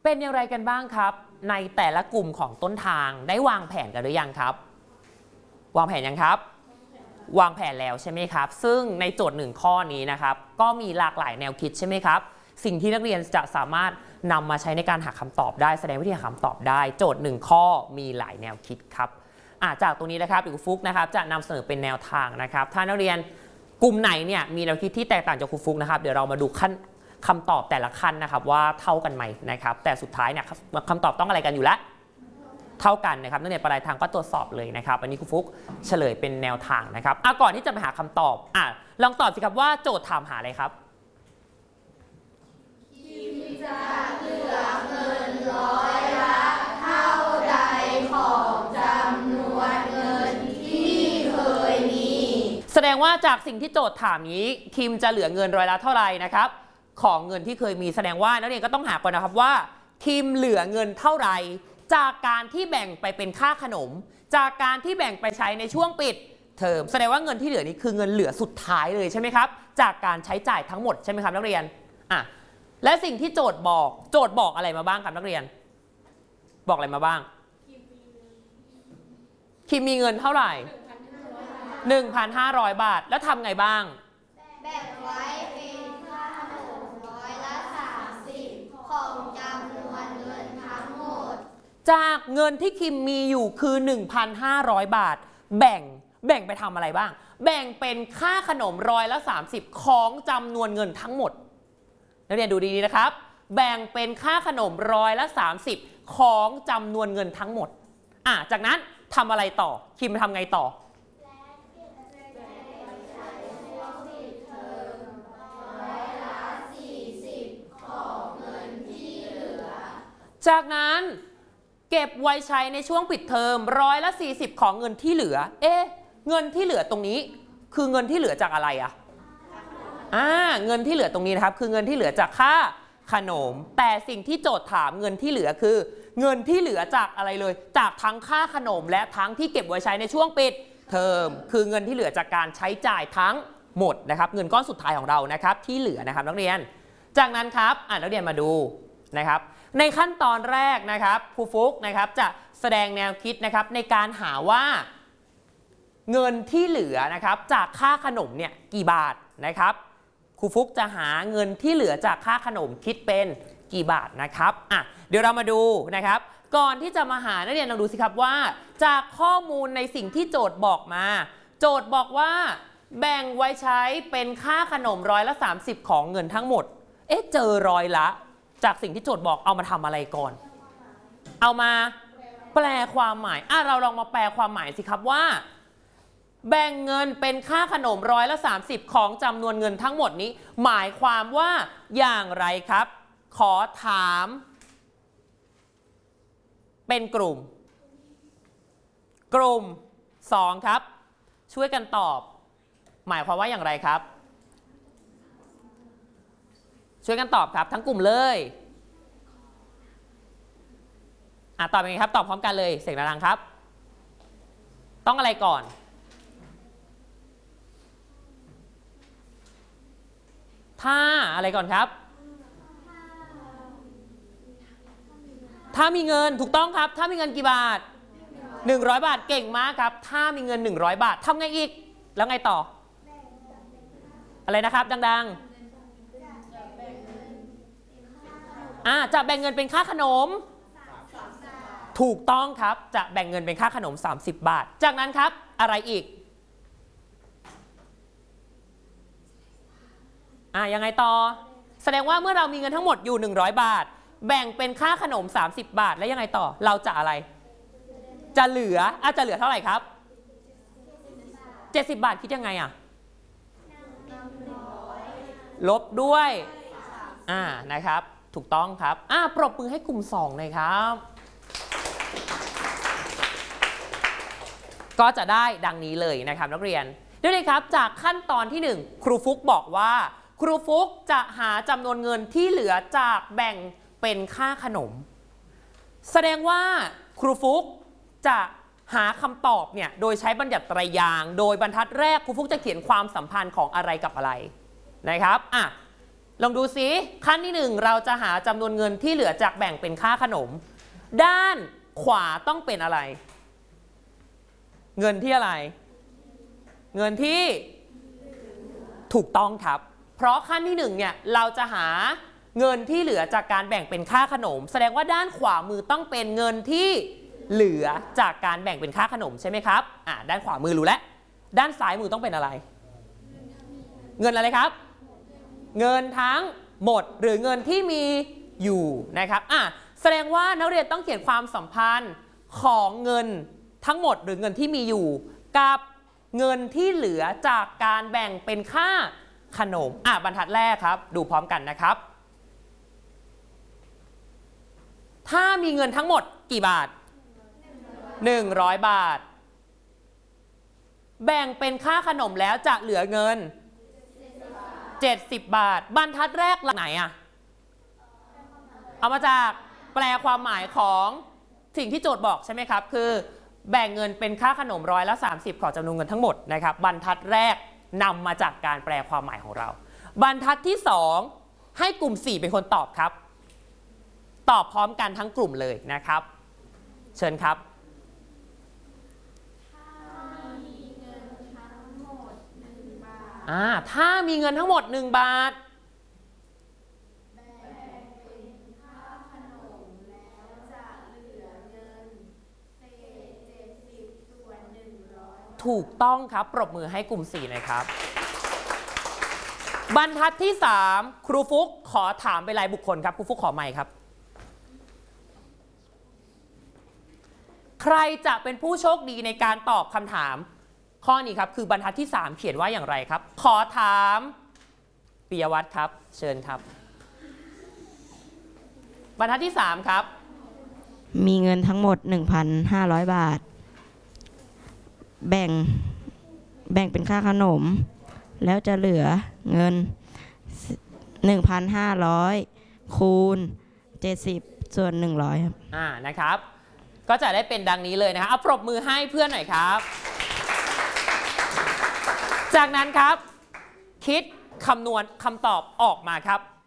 เป็นอย่างไรกันบ้างครับในแต่ละกลุ่มของต้นทางได้วางแผนกันหรือยังครับวางแผนยังครับวางแผนแล้วใช่ไหมครับซึ่งในโจทย์1ข้อนี้นะครับก็มีหลากหลายแนวคิดใช่ไหมครับสิ่งที่นักเรียนจะสามารถนำมาใช้ในการหาคำตอบได้แสดงวิธีหาคำตอบได้โจทย์1ข้อมีหลายแนวคิดครับจากตรงนี้นะครับครูฟุกนะครับจะนำเสนอเป็นแนวทางนะครับถ้านักเรียนกลุ่มไหนเนี่ยมีแนวคิดที่แตกต่างจากครูฟุกนะครับเดี๋ยวเรามาดูคำตอบแต่ละขั้นนะครับว่าเท่ากันไหมนะครับแต่สุดท้ายเนี่ยคำตอบต้องอะไรกันอยู่แล้วเท่ากันนะครับนักเรียนปลายทางก็ตรวจสอบเลยนะครับอันนี้ครูฟุกเฉลยเป็นแนวทางนะครับก่อนที่จะไปหาคำตอบลองตอบสิครับว่าโจทย์ถามหาอะไรครับคิมจะเหลือเงินร้อยละเท่าใดของจำนวนเงินที่เคยมีแสดงว่าจากสิ่งที่โจทย์ถามนี้คิมจะเหลือเงินร้อยละเท่าไหร่นะครับของเงินที่เคยมีแสดงว่านักเรียนก็ต้องหาก่อนนะครับว่าคิมเหลือเงินเท่าไหร่จากการที่แบ่งไปเป็นค่าขนมจากการที่แบ่งไปใช้ในช่วงปิดเทอมแสดงว่าเงินที่เหลือนี้คือเงินเหลือสุดท้ายเลยใช่ไหมครับจากการใช้จ่ายทั้งหมดใช่ไหมครับนักเรียนและสิ่งที่โจทย์บอกอะไรมาบ้างครับนักเรียนบอกอะไรมาบ้างคิมมีเงินเท่าไหร่ 1,500 บาทแล้วทำไงบ้างแบ่งไว้เป็นค่าขนมร้อยละ30ของจำนวนเงินทั้งหมดจากเงินที่คิมมีอยู่คือ 1,500 บาทแบ่งไปทำอะไรบ้างแบ่งเป็นค่าขนมร้อยละ30ของจำนวนเงินทั้งหมดนักเรียนดูดีๆนะครับแบ่งเป็นค่าขนมร้อยละ30ของจำนวนเงินทั้งหมดจากนั้นทำอะไรต่อคิมทำไงต่อจากนั้นเก็บไว้ใช้ในช่วงปิดเทอมร้อยละ40ของเงินที่เหลือเงินที่เหลือตรงนี้คือเงินที่เหลือจากอะไรเงินที่เหลือตรงนี้นะครับคือเงินที่เหลือจากค่าขนมแต่สิ่งที่โจทย์ถามเงินที่เหลือคือเงินที่เหลือจากอะไรเลยจากทั้งค่าขนมและทั้งที่เก็บไว้ใช้ในช่วงปิดเทอมคือเงินที่เหลือจากการใช้จ่ายทั้งหมดนะครับเงินก้อนสุดท้ายของเรานะครับที่เหลือนะครับนักเรียนจากนั้นครับนักเรียนมาดูนะครับในขั้นตอนแรกนะครับครูฟุกนะครับจะแสดงแนวคิดนะครับในการหาว่าเงินที่เหลือนะครับจากค่าขนมเนี่ยกี่บาทนะครับครูฟุกจะหาเงินที่เหลือจากค่าขนมคิดเป็นกี่บาทนะครับเดี๋ยวเรามาดูนะครับก่อนที่จะมาหานักเรียนลองดูสิครับว่าจากข้อมูลในสิ่งที่โจทย์บอกมาโจทย์บอกว่าแบ่งไว้ใช้เป็นค่าขนมร้อยละ30ของเงินทั้งหมดเจอร้อยละจากสิ่งที่โจทย์บอกเอามาทำอะไรก่อนเอามาแปลความหมายเราลองมาแปลความหมายสิครับว่าแบ่งเงินเป็นค่าขนมร้อยละ30ของจำนวนเงินทั้งหมดนี้หมายความว่าอย่างไรครับขอถามเป็นกลุ่ม2ครับช่วยกันตอบหมายความว่าอย่างไรครับช่วยกันตอบครับทั้งกลุ่มเลยตอบยังไงครับตอบพร้อมกันเลยเสียงดังๆครับต้องอะไรก่อนถ้าอะไรก่อนครับถ้ามีเงินถูกต้องครับถ้ามีเงินกี่บาท100 บาทเก่งมากครับถ้ามีเงิน100 บาททำไงอีกแล้วไงต่ออะไรนะครับดังๆจะแบ่งเงินเป็นค่าขนมถูกต้องครับจะแบ่งเงินเป็นค่าขนม30 บาทจากนั้นครับอะไรอีกยังไงต่อแสดงว่าเมื่อเรามีเงินทั้งหมดอยู่100 บาทแบ่งเป็นค่าขนม30 บาทแล้วยังไงต่อเราจะอะไรจะเหลือจะเหลือเท่าไหร่ครับ70 บาทคิดยังไงลบด้วยนะครับถูกต้องครับปรบมือให้กลุ่ม2หน่อยครับก็จะได้ดังนี้เลยนะครับนักเรียนด้วยเลยครับจากขั้นตอนที่1ครูฟุกบอกว่าครูฟุกจะหาจำนวนเงินที่เหลือจากแบ่งเป็นค่าขนมแสดงว่าครูฟุกจะหาคำตอบเนี่ยโดยใช้บัญญัติไตรยางค์โดยบรรทัดแรกครูฟุกจะเขียนความสัมพันธ์ของอะไรกับอะไรนะครับลองดูซิขั้นที่ 1เราจะหาจำนวนเงินที่เหลือจากแบ่งเป็นค่าขนมด้านขวาต้องเป็นอะไรเงินที่อะไรเงินที่ถูกต้องครับเพราะขั้นที่1เนี่ยเราจะหาเงินที่เหลือจากการแบ่งเป็นค่าขนมแสดงว่าด้านขวามือต้องเป็นเงินที่เหลือจากการแบ่งเป็นค่าขนมใช่ไหมครับด้านขวามือรู้แล้วด้านซ้ายมือต้องเป็นอะไรเงินอะไรครับเงินทั้งหมดหรือเงินที่มีอยู่นะครับแสดงว่านักเรียนต้องเขียนความสัมพันธ์ของเงินทั้งหมดหรือเงินที่มีอยู่กับเงินที่เหลือจากการแบ่งเป็นค่าขนมบรรทัดแรกครับดูพร้อมกันนะครับถ้ามีเงินทั้งหมดกี่บาท100 บาทแบ่งเป็นค่าขนมแล้วจะเหลือเงิน70 บาทบรรทัดแรกไหนเอามาจากแปลความหมายของสิ่งที่โจทย์บอกใช่ไหมครับคือแบ่งเงินเป็นค่าขนม30%ของจำนวนเงินทั้งหมดนะครับบรรทัดแรกนำมาจากการแปลความหมายของเราบรรทัดที่2ให้กลุ่ม4เป็นคนตอบครับตอบพร้อมกันทั้งกลุ่มเลยนะครับเชิญครับถ้ามีเงินทั้งหมด1 บาทถูกต้องครับปรบมือให้กลุ่ม4หน่อยครับบรรทัดที่3ครูฟุกขอถามเป็นรายบุคคลครับครูฟุกขอไมค์ครับใครจะเป็นผู้โชคดีในการตอบคำถามข้อนี้ครับคือบรรทัดที่3เขียนว่าอย่างไรครับขอถามปิยวัฒน์ครับเชิญครับบรรทัดที่3ครับมีเงินทั้งหมด 1,500 บาทแบ่งเป็นค่าขนมแล้วจะเหลือเงิน 1,500 คูณ 70 ส่วน 100ครับนะครับก็จะได้เป็นดังนี้เลยนะครับเอาปรบมือให้เพื่อนหน่อยครับจากนั้นครับคิดคำนวณคำตอบออกมาครับ